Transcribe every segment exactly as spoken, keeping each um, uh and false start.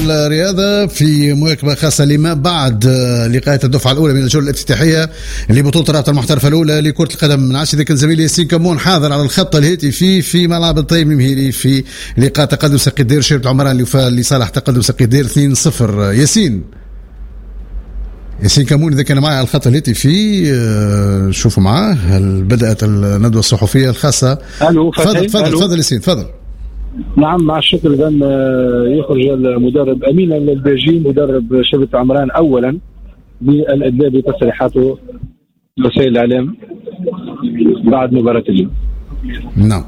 الرياضة في مواكبة خاصة لما بعد لقاءات الدفعة الأولى من الجولة الافتتاحية لبطولة الرابطة المحترفة الأولى لكرة القدم. من عشرة كان زميلي ياسين كمون حاضر على الخط الهاتفي في ملعب الطيب المهيري في لقاء تقدم سقي الدير شرب العمران لصالح تقدم سقي الدير اثنين صفر. ياسين ياسين كمون إذا كان معي على الخط الهاتفي شوفوا معاه. هل بدأت الندوة الصحفية الخاصة؟ ألو تفضل تفضل تفضل ياسين تفضل. نعم مع الشكر إذن يخرج المدرب أمين الباجي مدرب شربة عمران أولا بالإدلاء بتصريحاته وسائل الإعلام بعد مباراة اليوم. نعم.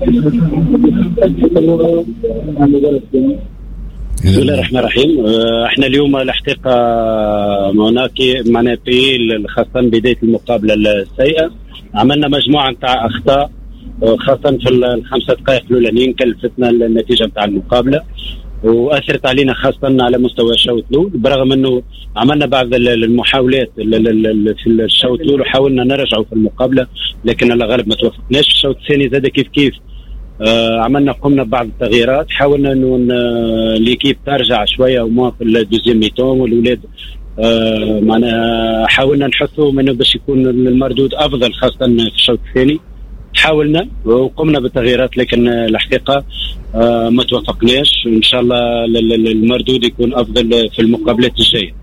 بسم الله الرحمن الرحيم. احنا اليوم الحقيقة هناك معنا في خاصة بداية المقابلة السيئة عملنا مجموعة نتاع أخطاء خاصة في الخمسة دقائق الأولانيين كلفتنا النتيجة نتاع المقابلة وأثرت علينا خاصة على مستوى الشوط الأول، برغم أنه عملنا بعض المحاولات في الشوط الأول وحاولنا نرجعوا في المقابلة لكن على الغالب ما توفقناش. الشوط الثاني زاد كيف كيف آه عملنا قمنا ببعض التغييرات، حاولنا أنه ليكيب ترجع شوية وما في الدوزيام ميتون والولاد آه معنا حاولنا نحثوا منه باش يكون المردود أفضل خاصة في الشوط الثاني. حاولنا وقمنا بالتغييرات لكن الحقيقة آه ما توفقناش. إن شاء الله المردود يكون أفضل في المقابلات الجاية.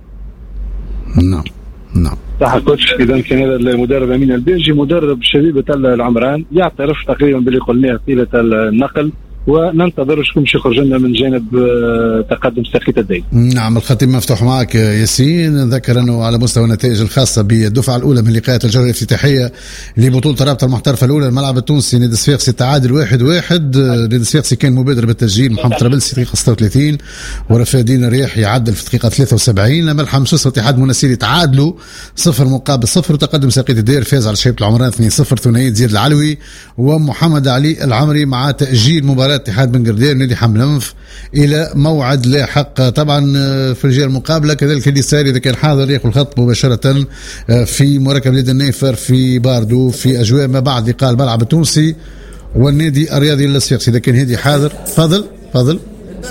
نعم نعم صح كوتش. إذا كان هذا المدرب أمين البيجي مدرب شبيبة العمران يعترف تقريبا باللي قلناه طيلة النقل وننتظر شكون باش يخرج لنا من جانب تقدم ساقية الدين. نعم الخطيب مفتوح معك ياسين. ذكر انه على مستوى النتائج الخاصه بالدفعه الاولى من لقاءات الجوله الافتتاحيه لبطوله الرابطه المحترفه الاولى الملعب التونسي نادي صفاقسي تعادل واحد واحد. نادي صفاقسي كان مبادر بالتسجيل محمد طرابلسي دقيقه ستة وثلاثين ورفاء الدين الرياح يعدل في دقيقه ثلاثة وسبعين. لما الحمص واتحاد مناسيري تعادلوا صفر مقابل صفر وتقدم ساقية الدير فاز على شبيبة العمران اثنين صفر ثنائيه زياد العلوي ومحمد علي العمري مع تاجيل مباراه اتحاد بن قردير نادي حملنف الى موعد لاحق. طبعا في رجال المقابله كذلك اللي صار اذا كان حاضر ياخذ الخط مباشره في مركب نادي النيفر في باردو في اجواء ما بعد لقاء الملعب التونسي والنادي الرياضي الصفاقسي. اذا كان هادي حاضر تفضل تفضل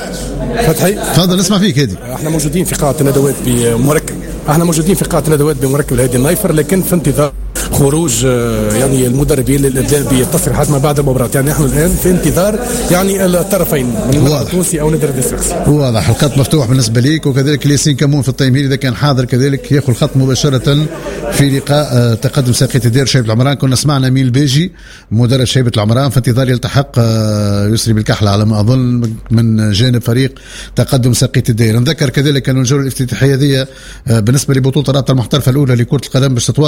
فتحي تفضل نسمع فيك. هادي احنا موجودين في قاعه الندوات بمركب احنا موجودين في قاعه الندوات بمركب الهادي النيفر لكن في انتظار خروج يعني المدربين للادلاء بالتصريحات ما بعد المباراه. يعني نحن الان في انتظار يعني الطرفين من الملعب التونسي او نادي الصفاقسي. واضح الخط مفتوح بالنسبه ليك وكذلك ياسين كمون في التيمير اذا كان حاضر كذلك ياخذ الخط مباشره في لقاء تقدم ساقية الدير شبيبة العمران. كنا سمعنا ميل بيجي مدرب شبيبة العمران في انتظار يلتحق يسري بالكحله على ما اظن من جانب فريق تقدم ساقية الدير. نذكر كذلك ان الجوله الافتتاحيه هذه بالنسبه لبطوله الرابطه المحترفه الاولى لكره القدم باش